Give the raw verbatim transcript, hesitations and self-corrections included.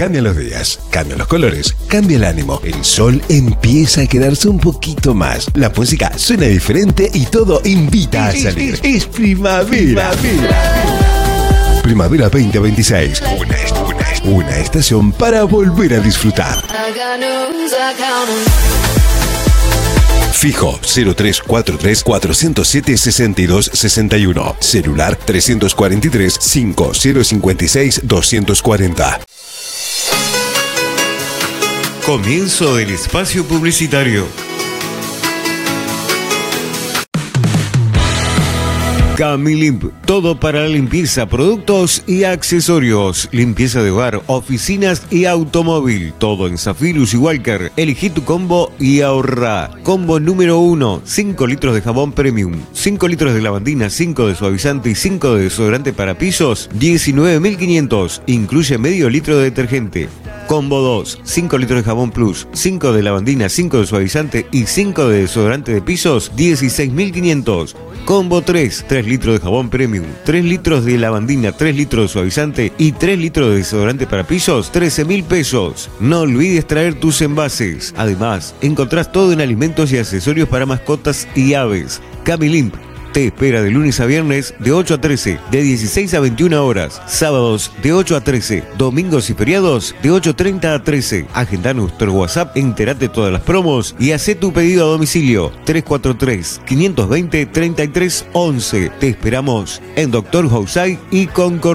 Cambian los días, cambian los colores, cambia el ánimo. El sol empieza a quedarse un poquito más. La música suena diferente y todo invita a salir. Es, es, es primavera. Primavera. Primavera veinte veintiséis. Una, una, una estación para volver a disfrutar. Fijo cero tres cuatro tres cuatro cero siete seis dos seis uno. Celular tres cuatro tres cinco cero cinco seis dos cuatro cero. Comienzo del espacio publicitario. Camilimp, todo para la limpieza, productos y accesorios, limpieza de hogar, oficinas y automóvil, todo en Zafirus y Walker. Elegí tu combo y ahorra. Combo número uno, cinco litros de jabón premium, cinco litros de lavandina, cinco de suavizante y cinco de desodorante para pisos, diecinueve mil quinientos, incluye medio litro de detergente. Combo dos, cinco litros de jabón plus, cinco de lavandina, cinco de suavizante y cinco de desodorante de pisos, dieciséis mil quinientos. Combo tres, tres litros de jabón premium, tres litros de lavandina, tres litros de suavizante y tres litros de desodorante para pisos, trece mil pesos. No olvides traer tus envases. Además, encontrás todo en alimentos y accesorios para mascotas y aves. Camilimp te espera de lunes a viernes de ocho a trece, de dieciséis a veintiuna horas, sábados de ocho a trece, domingos y feriados de ocho treinta a trece. Agenda nuestro WhatsApp, entérate todas las promos y hacé tu pedido a domicilio tres cuatro tres, cinco dos cero, tres tres uno uno. Te esperamos en Doctor Housay y Concord.